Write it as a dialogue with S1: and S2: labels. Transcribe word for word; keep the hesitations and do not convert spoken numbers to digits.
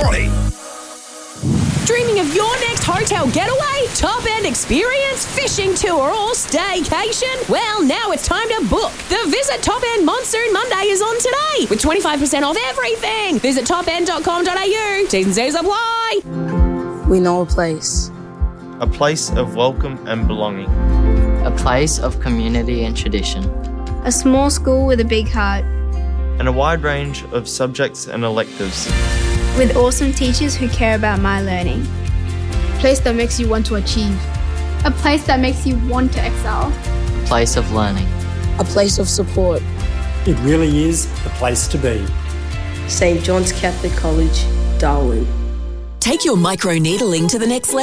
S1: morning.
S2: Dreaming of your next hotel getaway, top-end experience, fishing tour or staycation? Well, now it's time to book. The Visit Top End Monsoon Monday is on today with twenty-five percent off everything. Visit top end dot com dot a u. T's and C's apply.
S3: We know a place.
S4: A place of welcome and belonging.
S5: A place of community and tradition.
S6: A small school with a big heart.
S4: And a wide range of subjects and electives.
S6: With awesome teachers who care about my learning.
S7: A place that makes you want to achieve.
S8: A place that makes you want to excel.
S5: A place of learning.
S3: A place of support.
S9: It really is the place to be.
S3: Saint John's Catholic College, Darwin.
S10: Take your microneedling to the next level.